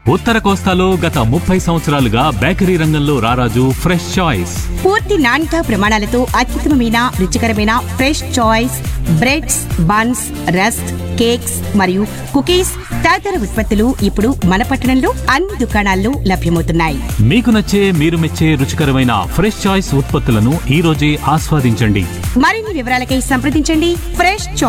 ఉత్తర కోస్తాలో గత 30 సంవత్సరాలుగా బేకరీ రంగంలో రారాజు ఫ్రెష్ చాయిస్. పూర్తి నాణ్యతా ప్రమాణాలతో అత్యుత్తమమైన రుచికరమైన fresh choice breads, buns, rusk, cakes మరియు కుకీస్ తదితర ఉత్పత్తులు ఇప్పుడు మన పట్టణంలో అన్ని దుకాణాల్లో లభ్యమవుతున్నాయి. మీకు నచ్చే మీరు మెచ్చే రుచికరమైన ఫ్రెష్ చాయిస్ ఉత్పత్తులను ఈ రోజే ఆస్వాదించండి. మరిన్ని వివరాలకై సంప్రదించండి ఫ్రెష్